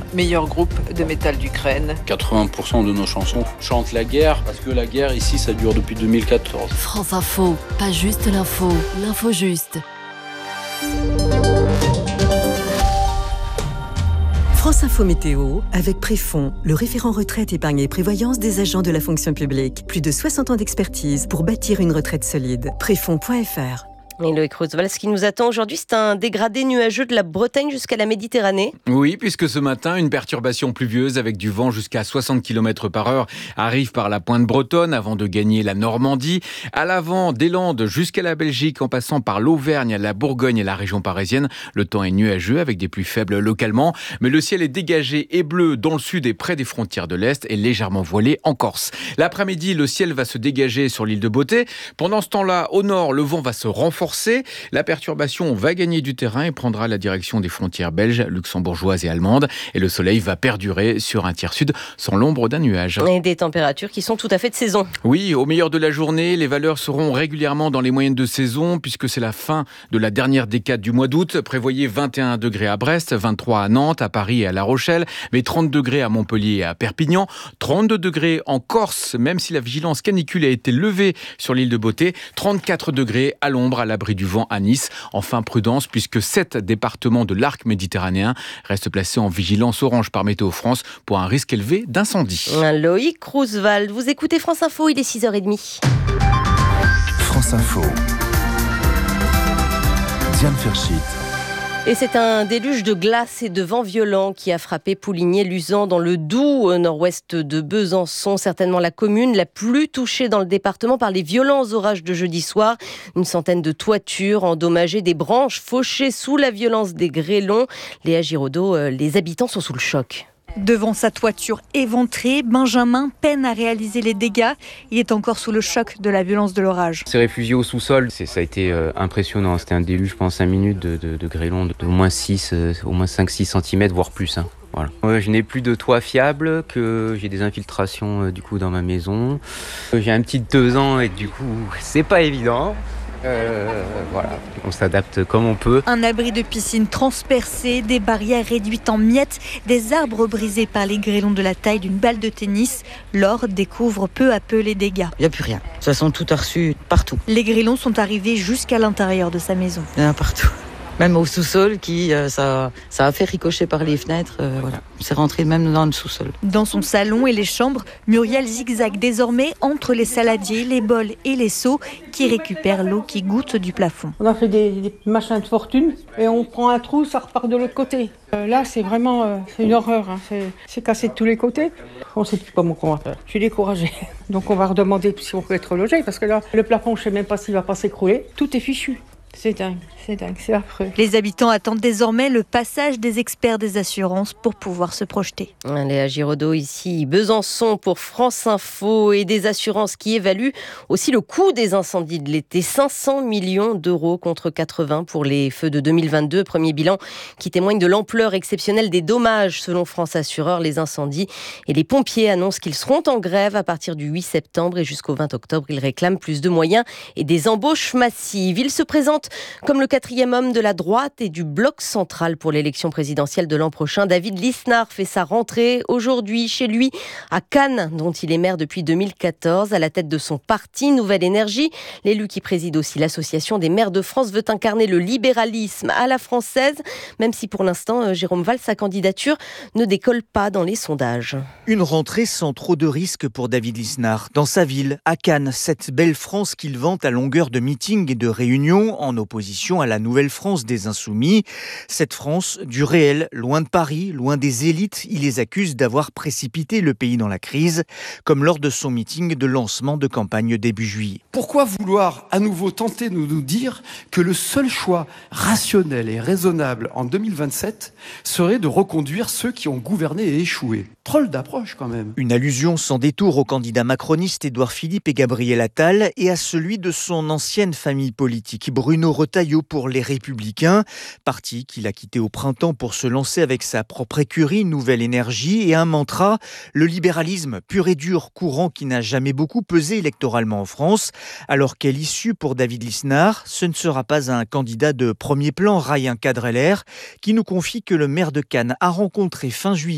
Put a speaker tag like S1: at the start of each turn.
S1: meilleur groupe de métal d'Ukraine.
S2: 80% de nos chansons chantent la guerre, parce que la guerre ici, ça dure depuis 2014.
S3: France Info, pas juste l'info, l'info juste.
S4: France Info Météo avec Préfond, le référent retraite, épargne et prévoyance des agents de la fonction publique. Plus de 60 ans d'expertise pour bâtir une retraite solide. Préfond.fr.
S5: Et Loïc Roosevelt, ce qui nous attend aujourd'hui, c'est un dégradé nuageux de la Bretagne jusqu'à la Méditerranée.
S6: Oui, puisque ce matin, une perturbation pluvieuse avec du vent jusqu'à 60 km par heure arrive par la pointe bretonne avant de gagner la Normandie. À l'avant, des Landes jusqu'à la Belgique, en passant par l'Auvergne, la Bourgogne et la région parisienne. Le temps est nuageux avec des pluies faibles localement, mais le ciel est dégagé et bleu dans le sud et près des frontières de l'Est et légèrement voilé en Corse. L'après-midi, le ciel va se dégager sur l'île de Beauté. Pendant ce temps-là, au nord, le vent va se renforcer. La perturbation va gagner du terrain et prendra la direction des frontières belges, luxembourgeoises et allemandes. Et le soleil va perdurer sur un tiers sud sans l'ombre d'un nuage.
S5: Et des températures qui sont tout à fait de saison.
S6: Oui, au meilleur de la journée, les valeurs seront régulièrement dans les moyennes de saison puisque c'est la fin de la dernière décade du mois d'août. Prévoyez 21 degrés à Brest, 23 à Nantes, à Paris et à La Rochelle, mais 30 degrés à Montpellier et à Perpignan, 32 degrés en Corse, même si la vigilance canicule a été levée sur l'île de Beauté, 34 degrés à l'ombre à l'abri du vent à Nice. Enfin, prudence, puisque 7 départements de l'arc méditerranéen restent placés en vigilance orange par Météo France pour un risque élevé d'incendie.
S5: Loïc Roosevelt, vous écoutez France Info, il est 6h30.
S7: France Info. Diane Ferchit.
S5: Et c'est un déluge de glace et de vent violent qui a frappé Pouligné-Luzan dans le Doubs, au nord-ouest de Besançon. Certainement la commune la plus touchée dans le département par les violents orages de jeudi soir. Une centaine de toitures endommagées, des branches fauchées sous la violence des grêlons. Léa Giraudot, les habitants sont sous le choc.
S8: Devant sa toiture éventrée, Benjamin peine à réaliser les dégâts. Il est encore sous le choc de la violence de l'orage.
S9: On s'est réfugié au sous-sol. Ça a été impressionnant. C'était un déluge pendant 5 minutes de grêlons au moins 5-6 cm, voire plus. Voilà. Je n'ai plus de toit fiable, que j'ai des infiltrations du coup dans ma maison. J'ai un petit de 2 ans et du coup, c'est pas évident. Voilà, on s'adapte comme on peut.
S8: Un abri de piscine transpercé, des barrières réduites en miettes, des arbres brisés par les grêlons de la taille d'une balle de tennis. Laure découvre peu à peu les dégâts.
S10: Il n'y a plus rien. De toute façon, tout a reçu partout.
S8: Les grêlons sont arrivés jusqu'à l'intérieur de sa maison.
S10: Il y en a partout. Même au sous-sol, ça a fait ricocher par les fenêtres. Voilà. C'est rentré même dans le sous-sol.
S8: Dans son salon et les chambres, Muriel zigzague désormais entre les saladiers, les bols et les seaux qui récupèrent l'eau qui goutte du plafond.
S11: On a fait des machins de fortune et on prend un trou, ça repart de l'autre côté. Là, c'est vraiment c'est une horreur. C'est cassé de tous les côtés. On ne sait plus comment on va faire. Je suis découragée. Donc on va redemander si on peut être logé parce que là, le plafond, je ne sais même pas s'il ne va pas s'écrouler. Tout est fichu. C'est dingue, c'est affreux.
S8: Les habitants attendent désormais le passage des experts des assurances pour pouvoir se projeter.
S5: Léa Giraudot ici, Besançon pour France Info et des assurances qui évaluent aussi le coût des incendies de l'été. 500 millions d'euros contre 80 pour les feux de 2022. Premier bilan qui témoigne de l'ampleur exceptionnelle des dommages. Selon France Assureur, les incendies et les pompiers annoncent qu'ils seront en grève à partir du 8 septembre et jusqu'au 20 octobre. Ils réclament plus de moyens et des embauches massives. Ils se présentent comme le 4e homme de la droite et du bloc central pour l'élection présidentielle de l'an prochain. David Lisnard fait sa rentrée aujourd'hui chez lui à Cannes, dont il est maire depuis 2014, à la tête de son parti Nouvelle Énergie. L'élu qui préside aussi l'Association des maires de France veut incarner le libéralisme à la française, même si pour l'instant, Jérôme Valls, sa candidature ne décolle pas dans les sondages.
S12: Une rentrée sans trop de risques pour David Lisnard. Dans sa ville, à Cannes, cette belle France qu'il vante à longueur de meetings et de réunions, en opposition à la nouvelle France des Insoumis. Cette France du réel, loin de Paris, loin des élites, il les accuse d'avoir précipité le pays dans la crise, comme lors de son meeting de lancement de campagne début juillet.
S13: Pourquoi vouloir à nouveau tenter de nous dire que le seul choix rationnel et raisonnable en 2027 serait de reconduire ceux qui ont gouverné et échoué? Drôle d'approche quand même.
S12: Une allusion sans détour aux candidats macronistes Édouard Philippe et Gabriel Attal et à celui de son ancienne famille politique Bruno Retailleau pour les Républicains, parti qu'il a quitté au printemps pour se lancer avec sa propre écurie Nouvelle Énergie et un mantra, le libéralisme pur et dur, courant qui n'a jamais beaucoup pesé électoralement en France. Alors quelle issue pour David Lisnard? Ce ne sera pas un candidat de premier plan, Ryan Cadreler, qui nous confie que le maire de Cannes a rencontré fin juillet